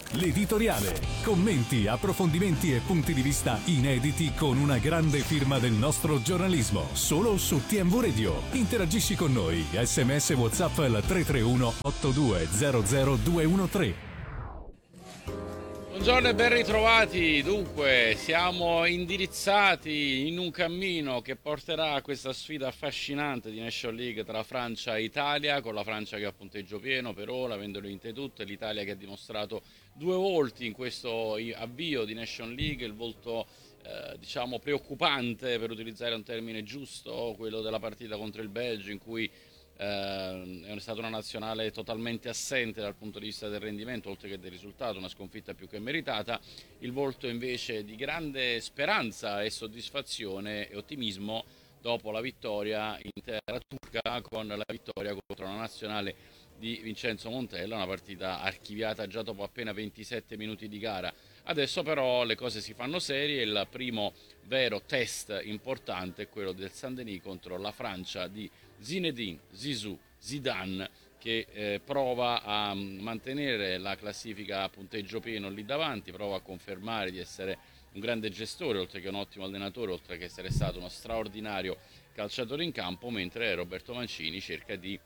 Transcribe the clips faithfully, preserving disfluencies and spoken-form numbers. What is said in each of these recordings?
L'editoriale. Commenti, approfondimenti e punti di vista inediti con una grande firma del nostro giornalismo. Solo su T M V Radio. Interagisci con noi. S M S WhatsApp al tre tre uno otto due zero zero due uno tre. Buongiorno e ben ritrovati. Dunque, siamo indirizzati in un cammino che porterà a questa sfida affascinante di Nation League tra Francia e Italia, con la Francia che ha punteggio pieno per ora, avendole vinte tutte, l'Italia che ha dimostrato due volti in questo avvio di Nation League, il volto eh, diciamo preoccupante, per utilizzare un termine giusto, quello della partita contro il Belgio, in cui Eh, è stata una nazionale totalmente assente dal punto di vista del rendimento, oltre che del risultato, una sconfitta più che meritata. Il volto invece di grande speranza e soddisfazione e ottimismo dopo la vittoria in terra turca, con la vittoria contro una nazionale di Vincenzo Montella, una partita archiviata già dopo appena ventisette minuti di gara. Adesso però le cose si fanno serie, il primo vero test importante è quello del Saint-Denis contro la Francia di Zinedine Zizou Zidane, che eh, prova a mantenere la classifica a punteggio pieno lì davanti, prova a confermare di essere un grande gestore, oltre che un ottimo allenatore, oltre che essere stato uno straordinario calciatore in campo, mentre Roberto Mancini cerca di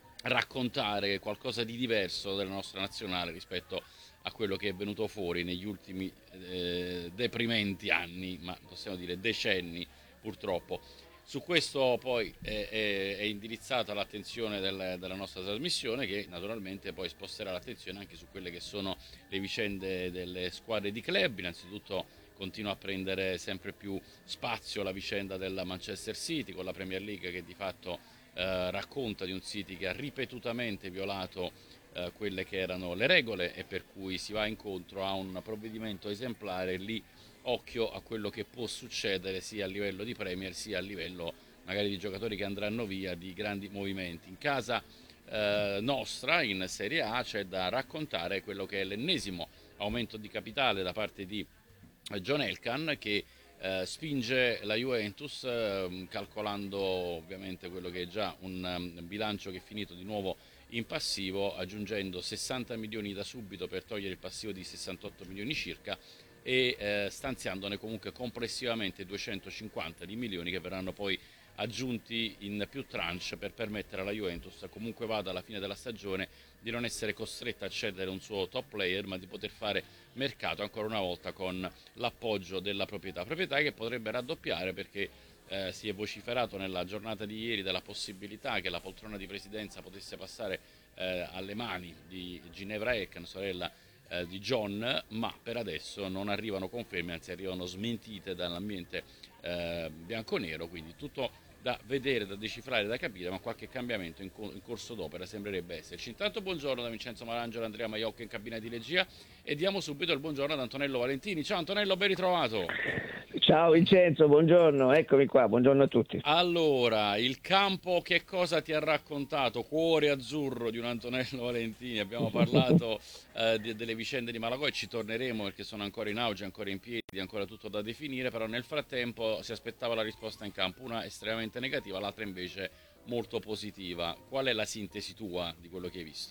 raccontare qualcosa di diverso della nostra nazionale rispetto a quello che è venuto fuori negli ultimi eh, deprimenti anni, ma possiamo dire decenni purtroppo. Su questo poi è, è, è indirizzata l'attenzione del, della nostra trasmissione, che naturalmente poi sposterà l'attenzione anche su quelle che sono le vicende delle squadre di club. Innanzitutto continua a prendere sempre più spazio la vicenda della Manchester City, con la Premier League che di fatto eh, racconta di un City che ha ripetutamente violato eh, quelle che erano le regole, e per cui si va incontro a un provvedimento esemplare. Lì occhio a quello che può succedere sia a livello di Premier sia a livello magari di giocatori che andranno via, di grandi movimenti. In casa eh, nostra, in Serie A, c'è da raccontare quello che è l'ennesimo aumento di capitale da parte di John Elkann, che eh, spinge la Juventus, eh, calcolando ovviamente quello che è già un um, bilancio che è finito di nuovo in passivo, aggiungendo sessanta milioni da subito per togliere il passivo di sessantotto milioni circa, e eh, stanziandone comunque complessivamente duecentocinquanta di milioni, che verranno poi aggiunti in più tranche per permettere alla Juventus, comunque vada alla fine della stagione, di non essere costretta a cedere un suo top player, ma di poter fare mercato ancora una volta con l'appoggio della proprietà. Proprietà che potrebbe raddoppiare, perché eh, si è vociferato nella giornata di ieri della possibilità che la poltrona di presidenza potesse passare eh, alle mani di Ginevra Elkann, sorella Eh, di John, ma per adesso non arrivano conferme, anzi arrivano smentite dall'ambiente eh, bianconero, quindi tutto da vedere, da decifrare, da capire, ma qualche cambiamento in, co- in corso d'opera sembrerebbe esserci. Intanto buongiorno da Vincenzo Marangelo, Andrea Maiocco in cabina di regia, e diamo subito il buongiorno ad Antonello Valentini. Ciao Antonello, ben ritrovato. Ciao Vincenzo, buongiorno, eccomi qua, buongiorno a tutti. Allora, il campo che cosa ti ha raccontato? Cuore azzurro di un Antonello Valentini. Abbiamo parlato eh, di, delle vicende di Malagò, e ci torneremo perché sono ancora in auge, ancora in piedi, ancora tutto da definire, però nel frattempo si aspettava la risposta in campo, una estremamente negativa, l'altra invece molto positiva. Qual è la sintesi tua di quello che hai visto?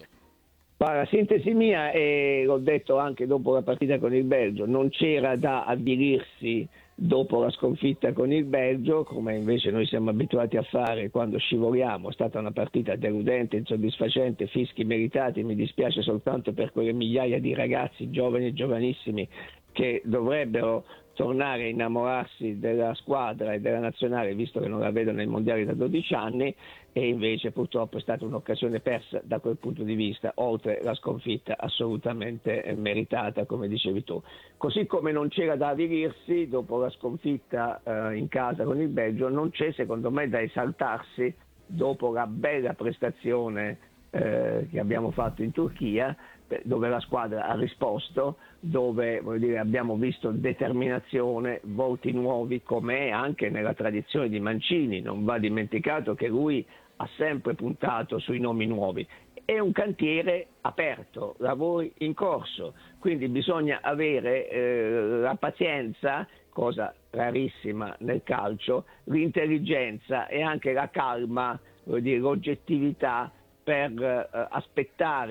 La sintesi mia, e l'ho detto anche dopo la partita con il Belgio, non c'era da avvilirsi dopo la sconfitta con il Belgio, come invece noi siamo abituati a fare quando scivoliamo. È stata una partita deludente, insoddisfacente, fischi meritati. Mi dispiace soltanto per quelle migliaia di ragazzi giovani e giovanissimi che dovrebbero tornare a innamorarsi della squadra e della nazionale, visto che non la vedono nei mondiali da dodici anni, e invece purtroppo è stata un'occasione persa da quel punto di vista, oltre la sconfitta assolutamente meritata, come dicevi tu. Così come non c'era da avvilirsi dopo la sconfitta eh, in casa con il Belgio, non c'è secondo me da esaltarsi dopo la bella prestazione eh, che abbiamo fatto in Turchia, dove la squadra ha risposto, dove voglio dire, abbiamo visto determinazione, volti nuovi, come anche nella tradizione di Mancini. Non va dimenticato che lui ha sempre puntato sui nomi nuovi. È un cantiere aperto, lavori in corso, quindi bisogna avere eh, la pazienza, cosa rarissima nel calcio, l'intelligenza e anche la calma, voglio dire, l'oggettività per eh, aspettare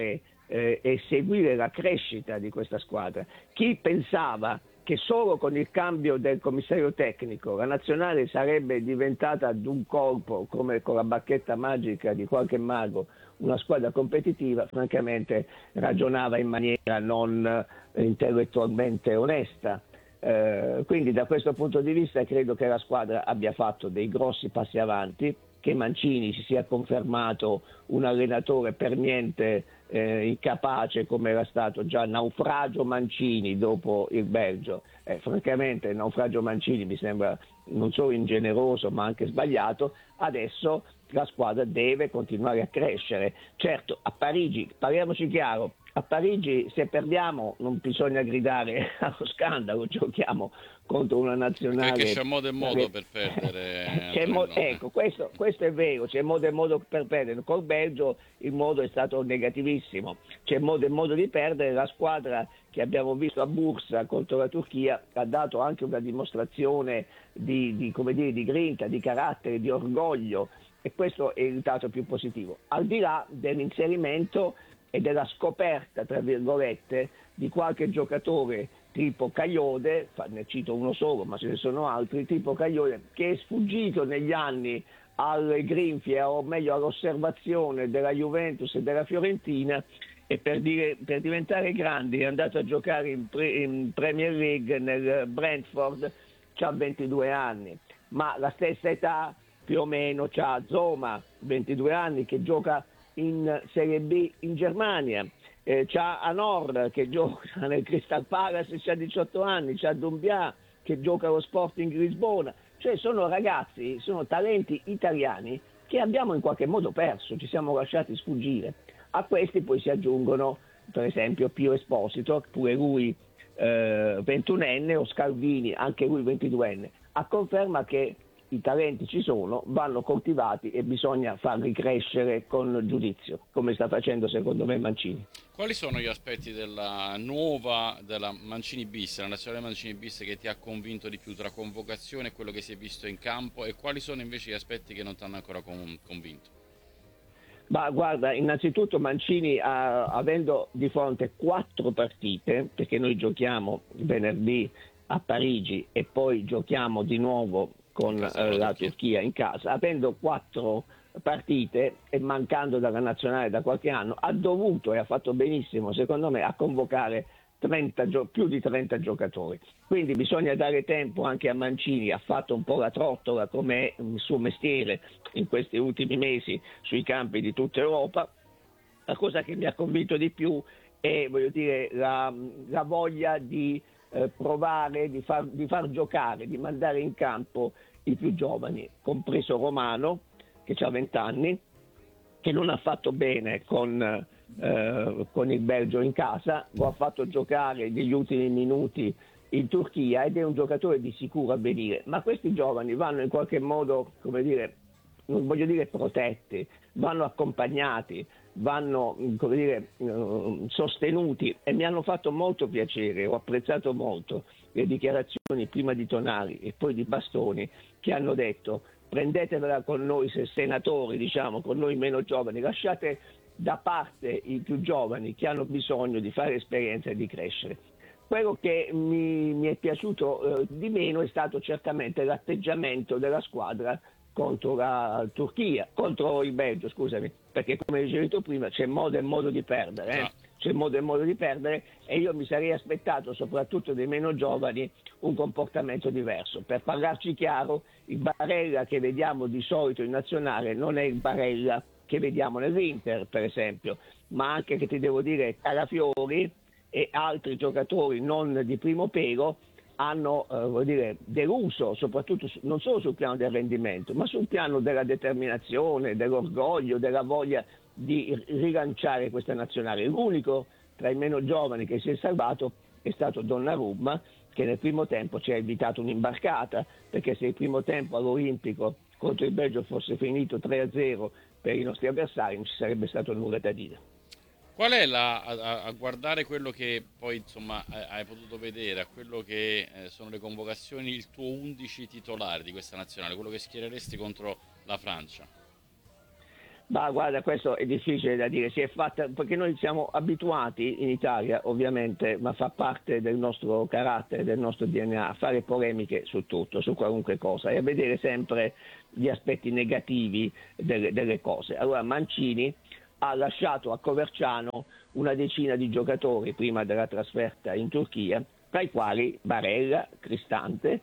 eh, e seguire la crescita di questa squadra. Chi pensava che solo con il cambio del commissario tecnico la nazionale sarebbe diventata d'un colpo, come con la bacchetta magica di qualche mago, una squadra competitiva, francamente ragionava in maniera non eh, intellettualmente onesta. Eh, quindi da questo punto di vista credo che la squadra abbia fatto dei grossi passi avanti, che Mancini si sia confermato un allenatore per niente eh, incapace come era stato già Naufragio Mancini dopo il Belgio. Eh, francamente il Naufragio Mancini mi sembra non solo ingeneroso ma anche sbagliato. Adesso la squadra deve continuare a crescere. Certo, a Parigi, parliamoci chiaro, a Parigi se perdiamo non bisogna gridare allo scandalo, giochiamo contro una nazionale. Perché c'è modo e modo per perdere. C'è mo- ecco, questo, questo è vero, c'è modo e modo per perdere. Col Belgio il modo è stato negativissimo, c'è modo e modo di perdere. La squadra che abbiamo visto a Bursa contro la Turchia ha dato anche una dimostrazione di, di, come dire, di grinta, di carattere, di orgoglio, e questo è il dato più positivo. Al di là dell'inserimento e della scoperta, tra virgolette, di qualche giocatore tipo Cagliode, ne cito uno solo ma ce ne sono altri, tipo Cagliode, che è sfuggito negli anni alle grinfie, o meglio all'osservazione della Juventus e della Fiorentina, e per, dire, per diventare grandi è andato a giocare in, pre, in Premier League nel Brentford, c'ha ventidue anni, ma la stessa età più o meno c'ha Zoma, ventidue anni, che gioca in Serie B in Germania. Eh, c'ha Anor che gioca nel Crystal Palace, c'ha diciotto anni, c'ha Doumbia che gioca allo Sporting Lisbona, cioè sono ragazzi, sono talenti italiani che abbiamo in qualche modo perso, ci siamo lasciati sfuggire. A questi poi si aggiungono per esempio Pio Esposito, pure lui eh, ventunenne, o Scalvini, anche lui ventiduenne, a conferma che i talenti ci sono, vanno coltivati e bisogna farli crescere con giudizio, come sta facendo secondo me Mancini. Quali sono gli aspetti della nuova, della Mancini bis, la nazionale Mancini bis, che ti ha convinto di più tra convocazione e quello che si è visto in campo, e quali sono invece gli aspetti che non ti hanno ancora convinto? Ma guarda, innanzitutto Mancini, ha, avendo di fronte quattro partite, perché noi giochiamo venerdì a Parigi e poi giochiamo di nuovo con eh, la Turchia in casa, avendo quattro partite e mancando dalla nazionale da qualche anno, ha dovuto, e ha fatto benissimo secondo me, a convocare trenta, più di trenta giocatori. Quindi bisogna dare tempo anche a Mancini, ha fatto un po' la trottola come è il suo mestiere in questi ultimi mesi sui campi di tutta Europa. La cosa che mi ha convinto di più è, voglio dire, la, la voglia di eh, provare, di far, di far giocare, di mandare in campo i più giovani, compreso Romano, che ha venti anni, che non ha fatto bene con, eh, con il Belgio in casa, lo ha fatto giocare negli ultimi minuti in Turchia ed è un giocatore di sicuro avvenire. Ma questi giovani vanno in qualche modo, come dire, non voglio dire protetti, vanno accompagnati, vanno, come dire, sostenuti, e mi hanno fatto molto piacere, ho apprezzato molto le dichiarazioni prima di Tonali e poi di Bastoni, che hanno detto: prendetevela con noi se senatori, diciamo, con noi meno giovani, lasciate da parte i più giovani che hanno bisogno di fare esperienza e di crescere. Quello che mi, mi è piaciuto eh, di meno è stato certamente l'atteggiamento della squadra contro la Turchia, contro il Belgio, scusami, perché come dicevi tu prima c'è modo e modo di perdere, eh? c'è modo e modo di perdere, e io mi sarei aspettato soprattutto dei meno giovani un comportamento diverso. Per parlarci chiaro, il Barella che vediamo di solito in nazionale non è il Barella che vediamo nell'Inter, per esempio, ma anche, che ti devo dire, Calafiori e altri giocatori non di primo pelo hanno eh, vuol dire, deluso, soprattutto su, non solo sul piano del rendimento, ma sul piano della determinazione, dell'orgoglio, della voglia di rilanciare questa nazionale. L'unico tra i meno giovani che si è salvato è stato Donnarumma, che nel primo tempo ci ha evitato un'imbarcata, perché se il primo tempo all'Olimpico contro il Belgio fosse finito tre a zero per i nostri avversari non ci sarebbe stato nulla da dire. Qual è la, a, a guardare quello che poi insomma hai potuto vedere, a quello che eh, sono le convocazioni, il tuo undici titolare di questa nazionale, quello che schiereresti contro la Francia? Ma guarda, questo è difficile da dire, si è fatta, perché noi siamo abituati in Italia, ovviamente, ma fa parte del nostro carattere, del nostro D N A, a fare polemiche su tutto, su qualunque cosa e a vedere sempre gli aspetti negativi delle, delle cose. Allora Mancini ha lasciato a Coverciano una decina di giocatori prima della trasferta in Turchia, tra i quali Barella, Cristante,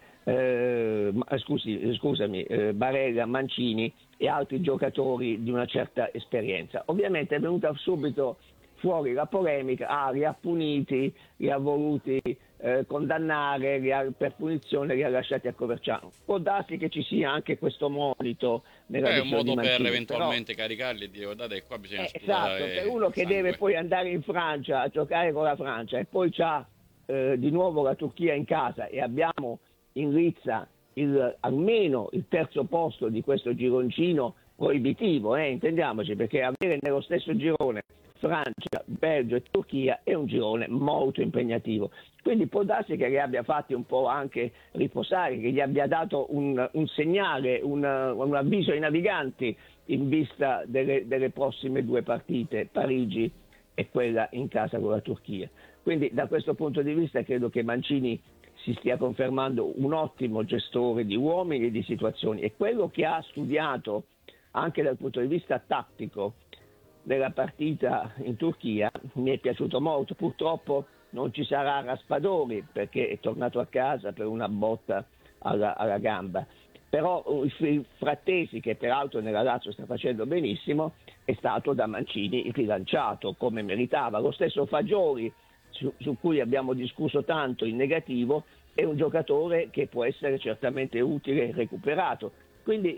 eh, scusi, scusami, eh, Barella, Mancini e altri giocatori di una certa esperienza. Ovviamente è venuta subito fuori la polemica, ah, li ha puniti, li ha voluti eh, condannare, li ha, per punizione li ha lasciati a Coverciano. Può darsi che ci sia anche questo monito nella È un decisione di modo Mancini, per eventualmente però, caricarli e dire guardate che qua bisogna eh, sputare esatto, per uno che sangue. deve poi andare in Francia a giocare con la Francia e poi c'ha eh, di nuovo la Turchia in casa e abbiamo in lizza il, almeno il terzo posto di questo gironcino proibitivo, eh, intendiamoci, perché avere nello stesso girone Francia, Belgio e Turchia è un girone molto impegnativo. Quindi può darsi che li abbia fatti un po' anche riposare, che gli abbia dato un, un segnale, un, un avviso ai naviganti in vista delle, delle prossime due partite, Parigi e quella in casa con la Turchia. Quindi da questo punto di vista credo che Mancini si stia confermando un ottimo gestore di uomini e di situazioni e quello che ha studiato anche dal punto di vista tattico della partita in Turchia mi è piaciuto molto. Purtroppo non ci sarà Raspadori perché è tornato a casa per una botta alla, alla gamba, però il Frattesi, che peraltro nella Lazio sta facendo benissimo, è stato da Mancini rilanciato come meritava. Lo stesso Fagioli, su, su cui abbiamo discusso tanto in negativo, è un giocatore che può essere certamente utile e recuperato. Quindi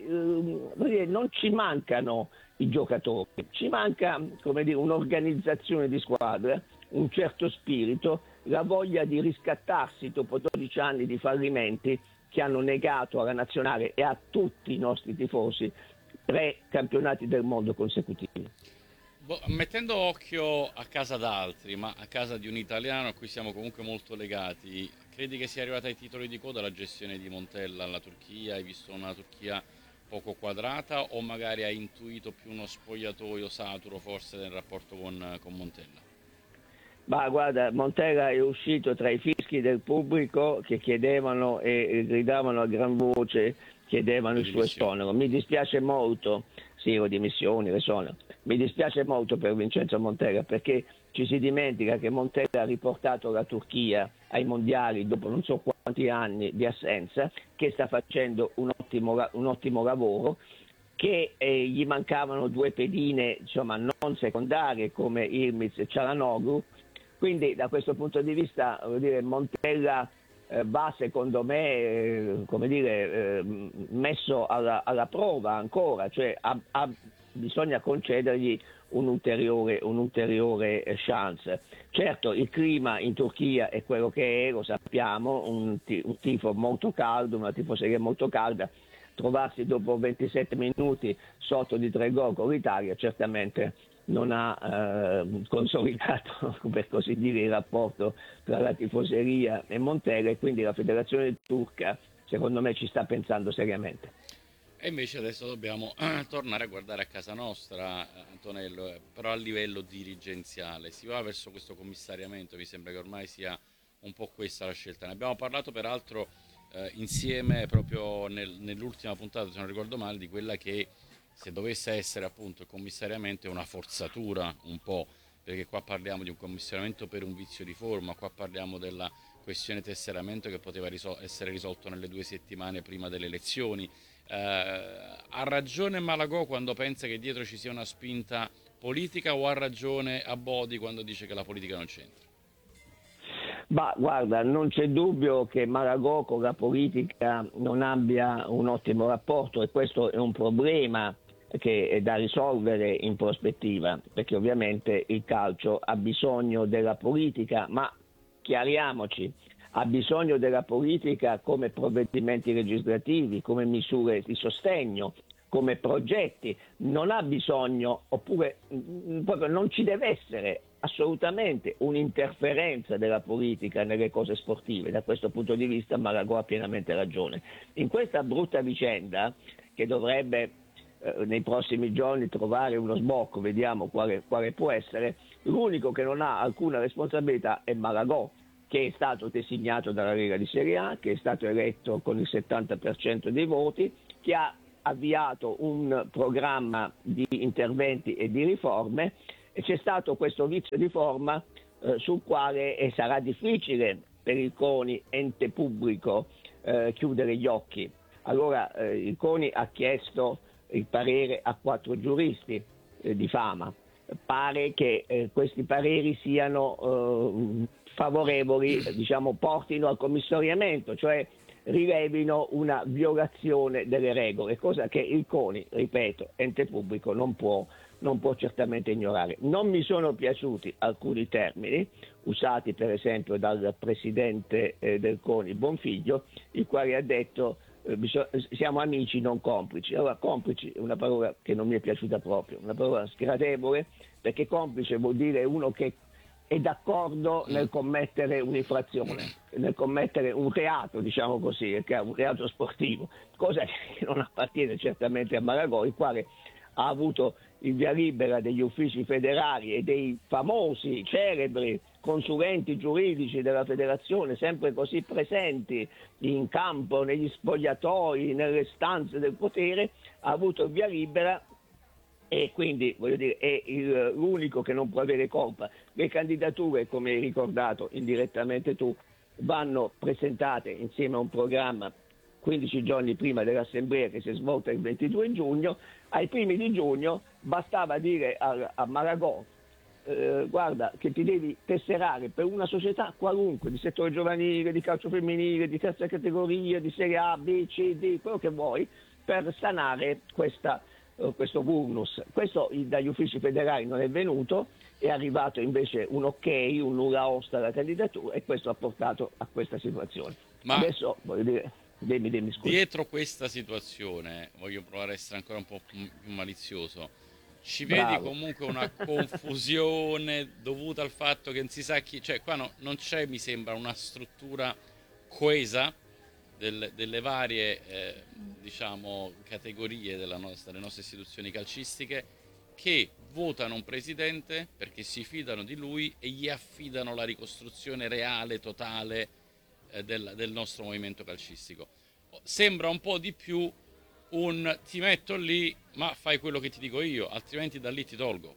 eh, non ci mancano i giocatori, ci manca, come dire, un'organizzazione di squadra, un certo spirito, la voglia di riscattarsi dopo dodici anni di fallimenti che hanno negato alla nazionale e a tutti i nostri tifosi tre campionati del mondo consecutivi. Boh, mettendo occhio a casa d'altri, ma a casa di un italiano a cui siamo comunque molto legati, credi che sia arrivata ai titoli di coda la gestione di Montella alla Turchia? Hai visto una Turchia poco quadrata o magari hai intuito più uno spogliatoio saturo forse nel rapporto con, con Montella? Ma guarda, Montella è uscito tra i fischi del pubblico che chiedevano e gridavano a gran voce, chiedevano il suo esonero. Mi dispiace molto, sì, le dimissioni, l'esonero. Mi dispiace molto per Vincenzo Montella perché ci si dimentica che Montella ha riportato la Turchia ai mondiali dopo non so quanti anni di assenza, che sta facendo un ottimo, un ottimo lavoro, che eh, gli mancavano due pedine, insomma, non secondarie come Ilmiz e Çalhanoğlu. Quindi da questo punto di vista, voglio dire, Montella eh, va secondo me eh, come dire, eh, messo alla, alla prova ancora, cioè ha, ha, bisogna concedergli un'ulteriore, un'ulteriore chance. Certo, il clima in Turchia è quello che è, lo sappiamo, un, un tifo molto caldo, una tifoseria molto calda. Trovarsi dopo ventisette minuti sotto di tre gol con l'Italia certamente non ha eh, consolidato, per così dire, il rapporto tra la tifoseria e Montella, e quindi la federazione turca secondo me ci sta pensando seriamente. E invece adesso dobbiamo eh, tornare a guardare a casa nostra, eh, Antonello, eh, però a livello dirigenziale. Si va verso questo commissariamento, mi sembra che ormai sia un po' questa la scelta. Ne abbiamo parlato peraltro eh, insieme proprio nel, nell'ultima puntata, se non ricordo male, di quella che se dovesse essere appunto il commissariamento è una forzatura un po', perché qua parliamo di un commissariamento per un vizio di forma, qua parliamo della questione tesseramento che poteva risol- essere risolto nelle due settimane prima delle elezioni. Eh, ha ragione Malagò quando pensa che dietro ci sia una spinta politica o ha ragione Abodi quando dice che la politica non c'entra? Ma guarda, non c'è dubbio che Malagò con la politica non abbia un ottimo rapporto e questo è un problema che è da risolvere in prospettiva, perché ovviamente il calcio ha bisogno della politica, ma chiariamoci, ha bisogno della politica come provvedimenti legislativi, come misure di sostegno, come progetti, non ha bisogno, oppure proprio non ci deve essere assolutamente un'interferenza della politica nelle cose sportive. Da questo punto di vista Malagò ha pienamente ragione. In questa brutta vicenda che dovrebbe eh, nei prossimi giorni trovare uno sbocco, vediamo quale, quale può essere. L'unico che non ha alcuna responsabilità è Malagò, che è stato designato dalla Lega di Serie A, che è stato eletto con il settanta per cento dei voti, che ha avviato un programma di interventi e di riforme, e c'è stato questo vizio di forma eh, sul quale eh, sarà difficile per il CONI, ente pubblico, eh, chiudere gli occhi. Allora eh, il CONI ha chiesto il parere a quattro giuristi eh, di fama. Pare che eh, questi pareri siano eh, favorevoli, diciamo, portino al commissariamento, cioè rilevino una violazione delle regole, cosa che il CONI, ripeto, ente pubblico, non può, non può certamente ignorare. Non mi sono piaciuti alcuni termini usati per esempio dal presidente eh, del CONI Bonfiglio, il quale ha detto eh, bisog- siamo amici non complici. Allora, complici è una parola che non mi è piaciuta proprio, una parola sgradevole, perché complice vuol dire uno che è d'accordo nel commettere un'infrazione, nel commettere un reato, diciamo così, che è un reato sportivo, cosa che non appartiene certamente a Malagò, il quale ha avuto il via libera degli uffici federali e dei famosi, celebri consulenti giuridici della federazione, sempre così presenti in campo, negli spogliatoi, nelle stanze del potere, ha avuto il via libera. E quindi, voglio dire, è il, l'unico che non può avere colpa. Le candidature, come hai ricordato indirettamente tu, vanno presentate insieme a un programma quindici giorni prima dell'assemblea che si è svolta il ventidue giugno. Ai primi di giugno bastava dire a, a Malagò eh, guarda che ti devi tesserare per una società qualunque, di settore giovanile, di calcio femminile, di terza categoria, di Serie A, B, C, D, quello che vuoi, per sanare questa questo vulnus. Questo dagli uffici federali non è venuto, è arrivato invece un ok, un nulla osta alla candidatura, e questo ha portato a questa situazione. Ma adesso voglio dire, dimmi, dimmi, scusa. Dietro questa situazione, voglio provare a essere ancora un po' più malizioso, ci Bravo. vedi comunque una confusione dovuta al fatto che non si sa chi, cioè qua no, non c'è, mi sembra, una struttura coesa Del, delle varie eh, diciamo categorie della nostra, delle nostre istituzioni calcistiche, che votano un presidente perché si fidano di lui e gli affidano la ricostruzione reale, totale eh, del, del nostro movimento calcistico. Sembra un po' di più un ti metto lì ma fai quello che ti dico io, altrimenti da lì ti tolgo.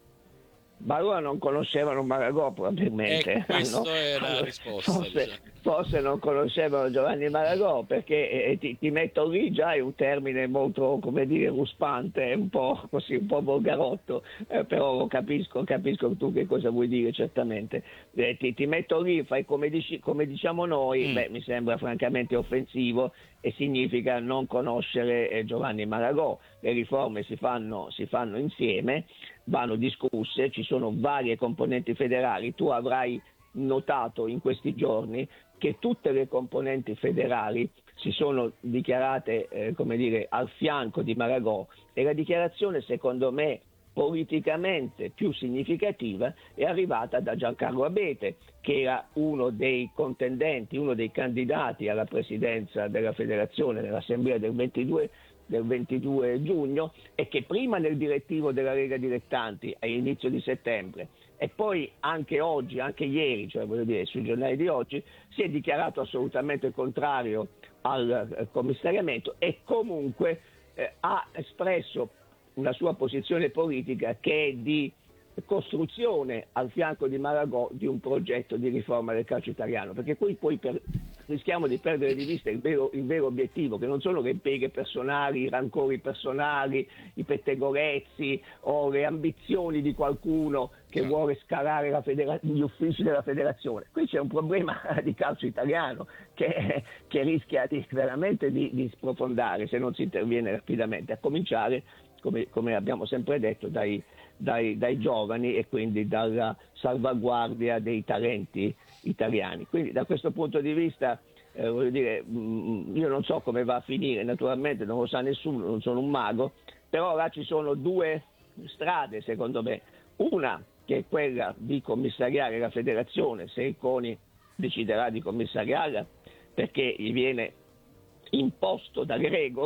Ma allora non conoscevano Malagò probabilmente. Eh, questa no? è la allora, risposta. Forse, diciamo. forse non conoscevano Giovanni Malagò, perché eh, ti, ti metto lì già è un termine molto, come dire, ruspante, un po' così, un po' volgarotto, eh, però lo capisco, capisco tu che cosa vuoi dire certamente. Eh, ti, ti metto lì, fai come, dici, come diciamo noi, mm. beh, mi sembra francamente offensivo e significa non conoscere eh, Giovanni Malagò. Le riforme si fanno, si fanno insieme, vanno discusse, ci sono varie componenti federali. Tu avrai notato in questi giorni che tutte le componenti federali si sono dichiarate eh, come dire, al fianco di Malagò, e la dichiarazione secondo me politicamente più significativa è arrivata da Giancarlo Abete, che era uno dei contendenti, uno dei candidati alla presidenza della federazione nell'assemblea del ventidue del ventidue giugno, e che prima nel direttivo della Lega Dilettanti all'inizio di settembre e poi anche oggi, anche ieri, cioè voglio dire sui giornali di oggi, si è dichiarato assolutamente contrario al eh, commissariamento, e comunque eh, ha espresso una sua posizione politica che è di costruzione al fianco di Malagò di un progetto di riforma del calcio italiano, perché poi, poi per, rischiamo di perdere di vista il vero, il vero obiettivo, che non sono le beghe personali, i rancori personali, i pettegolezzi o le ambizioni di qualcuno che no. vuole scalare la federa- gli uffici della federazione. Qui c'è un problema di calcio italiano che, che rischia di, veramente di, di sprofondare se non si interviene rapidamente, a cominciare, come, come abbiamo sempre detto, dai Dai, dai giovani, e quindi dalla salvaguardia dei talenti italiani. Quindi da questo punto di vista eh, voglio dire, mh, io non so come va a finire, naturalmente non lo sa nessuno, non sono un mago, però là ci sono due strade secondo me, una che è quella di commissariare la federazione, se il CONI deciderà di commissariarla perché gli viene imposto dalle regole,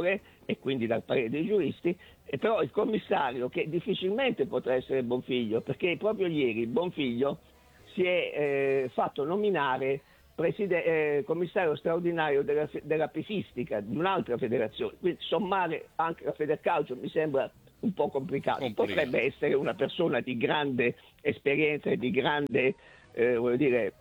e quindi dal parere dei giuristi, e però il commissario, che difficilmente potrà essere Bonfiglio, perché proprio ieri Bonfiglio si è eh, fatto nominare preside- eh, commissario straordinario della, della pesistica, di un'altra federazione, quindi sommare anche la Federcalcio mi sembra un po' complicato. complicato. Potrebbe essere una persona di grande esperienza e di grande eh, voglio dire,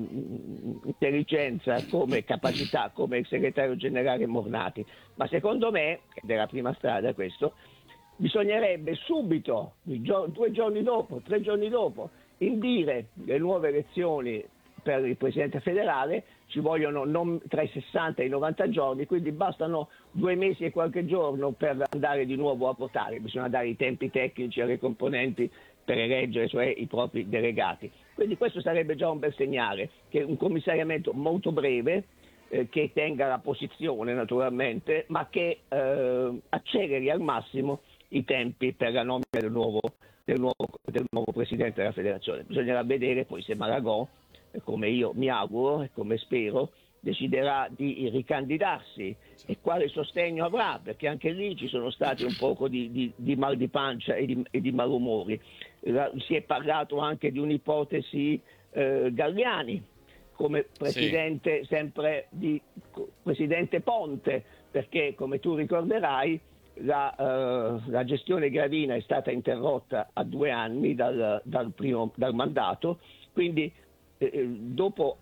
mh, intelligenza come capacità, come il segretario generale Mornati, ma secondo me, ed è la prima strada questo, bisognerebbe subito, due giorni dopo, tre giorni dopo, indire le nuove elezioni per il Presidente federale. Ci vogliono non tra i sessanta e i novanta giorni, quindi bastano due mesi e qualche giorno per andare di nuovo a votare. Bisogna dare i tempi tecnici alle componenti per eleggere, cioè i propri delegati. Quindi questo sarebbe già un bel segnale, che un commissariamento molto breve, eh, che tenga la posizione naturalmente, ma che eh, acceleri al massimo i tempi per la nomina del nuovo, del nuovo, del nuovo Presidente della Federazione. Bisognerà vedere poi se Maragò, come io mi auguro e come spero, deciderà di ricandidarsi e quale sostegno avrà, perché anche lì ci sono stati un poco di, di, di mal di pancia e di, e di malumori. La, si è parlato anche di un'ipotesi eh, Galliani come presidente, sì, sempre di presidente Ponte, perché come tu ricorderai la, uh, la gestione Gravina è stata interrotta a due anni dal, dal, primo, dal mandato, quindi eh, dopo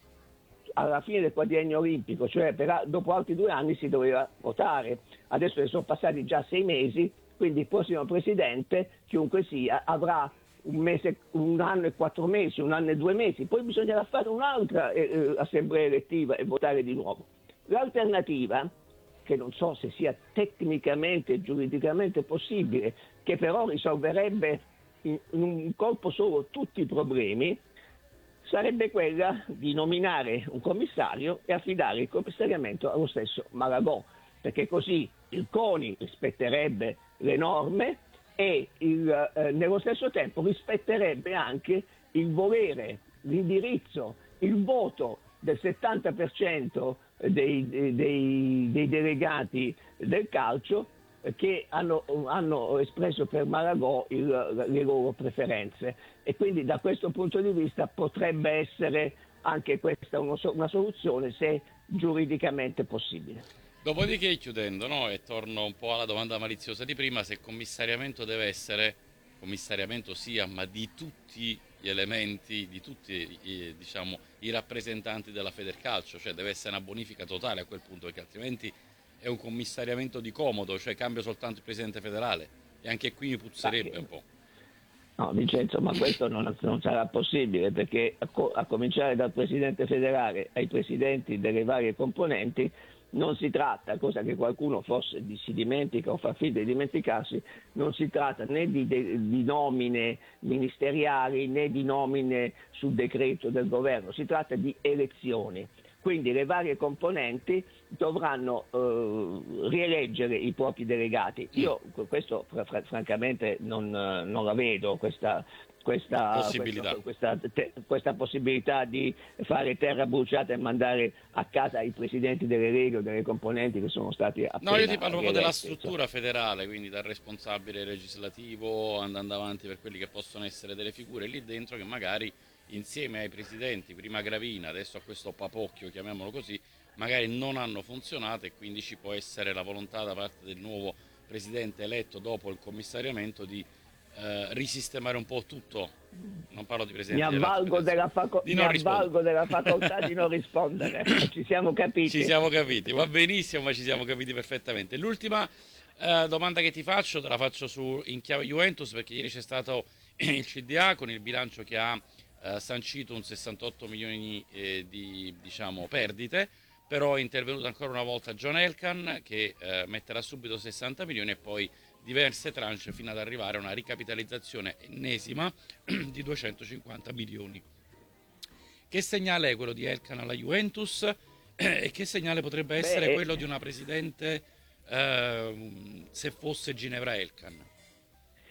alla fine del quadriennio olimpico, cioè per, dopo altri due anni si doveva votare. Adesso ne sono passati già sei mesi, quindi il prossimo presidente, chiunque sia, avrà un mese, un anno e quattro mesi, un anno e due mesi, poi bisognerà fare un'altra eh, assemblea elettiva e votare di nuovo. L'alternativa, che non so se sia tecnicamente e giuridicamente possibile, che però risolverebbe in, in un colpo solo tutti i problemi, sarebbe quella di nominare un commissario e affidare il commissariamento allo stesso Maragò, perché così il CONI rispetterebbe le norme e il, eh, nello stesso tempo rispetterebbe anche il volere, l'indirizzo, il voto del settanta per cento dei, dei, dei delegati del calcio che hanno, hanno espresso per Maragò il, le loro preferenze, e quindi da questo punto di vista potrebbe essere anche questa uno, una soluzione, se giuridicamente possibile. Dopodiché, chiudendo, no, e torno un po' alla domanda maliziosa di prima, se il commissariamento deve essere commissariamento sia, ma di tutti gli elementi, di tutti i, diciamo, i rappresentanti della Federcalcio, cioè deve essere una bonifica totale a quel punto, perché altrimenti è un commissariamento di comodo, cioè cambia soltanto il presidente federale, e anche qui mi puzzerebbe un po'. No, Vincenzo, ma questo non, non sarà possibile, perché a, co- a cominciare dal presidente federale ai presidenti delle varie componenti non si tratta, cosa che qualcuno forse si dimentica o fa finta di dimenticarsi, non si tratta né di, de- di nomine ministeriali né di nomine su decreto del governo, si tratta di elezioni. Quindi le varie componenti dovranno eh, rieleggere i propri delegati. Io questo fr- francamente non, non la vedo, questa, questa, possibilità. Questa, questa, te, questa possibilità di fare terra bruciata e mandare a casa i presidenti delle leghe o delle componenti che sono stati appena No, io ti parlo proprio della rieletti, struttura insomma. federale, quindi dal responsabile legislativo, andando avanti per quelli che possono essere delle figure lì dentro che magari insieme ai presidenti, prima Gravina, adesso a questo papocchio, chiamiamolo così, magari non hanno funzionato, e quindi ci può essere la volontà da parte del nuovo presidente eletto dopo il commissariamento di eh, risistemare un po' tutto. Non parlo di Mi presidente avvalgo, della, faco- di mi non avvalgo rispondere. della facoltà di non rispondere, ci siamo capiti. Ci siamo capiti, va benissimo, ma ci siamo capiti perfettamente. L'ultima eh, domanda che ti faccio, te la faccio su, in chiave Juventus, perché ieri c'è stato il C D A con il bilancio che ha eh, sancito un sessantotto milioni eh, di, diciamo, perdite, però è intervenuto ancora una volta John Elkann che eh, metterà subito sessanta milioni e poi diverse tranche fino ad arrivare a una ricapitalizzazione ennesima di duecentocinquanta milioni. Che segnale è quello di Elkann alla Juventus e che segnale potrebbe essere Beh, quello di una presidente eh, se fosse Ginevra Elkann?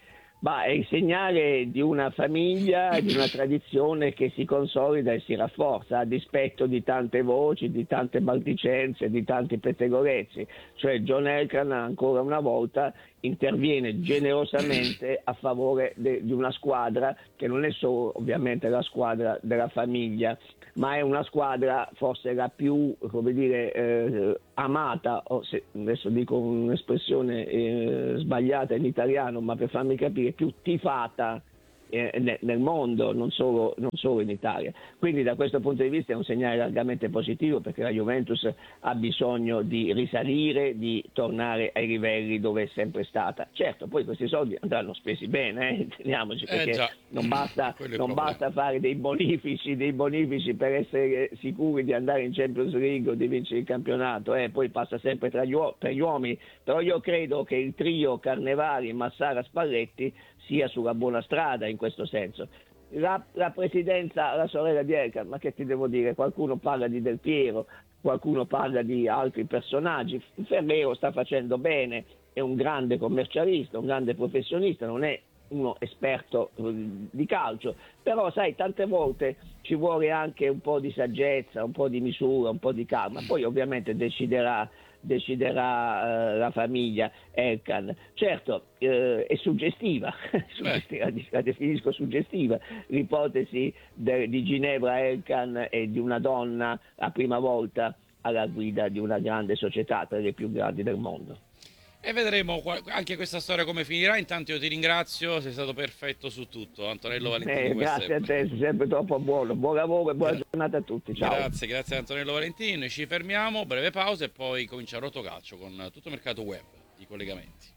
Ma è il segnale di una famiglia, di una tradizione che si consolida e si rafforza a dispetto di tante voci, di tante maldicenze, di tanti pettegolezzi. Cioè John Elkann ancora una volta interviene generosamente a favore de- di una squadra che non è solo ovviamente la squadra della famiglia, ma è una squadra forse la più, come dire, eh, amata, o se, adesso dico un'espressione eh, sbagliata in italiano, ma per farmi capire, più tifata eh, nel, nel mondo, non solo, non solo in Italia. Quindi da questo punto di vista è un segnale largamente positivo, perché la Juventus ha bisogno di risalire, di tornare ai livelli dove è sempre stata. Certo, poi questi soldi andranno spesi bene, eh, teniamoci, perché Eh già, non basta, quello è il non problema. basta fare dei bonifici, dei bonifici per essere sicuri di andare in Champions League o di vincere il campionato, eh, poi passa sempre tra gli, uo- per gli uomini, però io credo che il trio Carnevali, Massara, Spalletti sia sulla buona strada in questo senso. La, la presidenza, la sorella di Elkann, ma che ti devo dire, qualcuno parla di Del Piero, qualcuno parla di altri personaggi, Ferrero sta facendo bene, è un grande commercialista, un grande professionista, non è uno esperto eh, di calcio, però sai, tante volte ci vuole anche un po' di saggezza, un po' di misura, un po' di calma, poi ovviamente deciderà deciderà eh, la famiglia Elkann. Certo, eh, è suggestiva, suggestiva, la definisco suggestiva, l'ipotesi de, di Ginevra Elkann e di una donna la prima volta alla guida di una grande società, tra le più grandi del mondo. E vedremo anche questa storia come finirà. Intanto io ti ringrazio, sei stato perfetto su tutto, Antonello Valentini. Eh, grazie a te, sei sempre troppo buono. Buon lavoro e buona Gra- giornata a tutti. Ciao. Grazie, grazie a Antonello Valentini. Noi ci fermiamo, breve pausa e poi comincia Rotocalcio con tutto il mercato web, i collegamenti.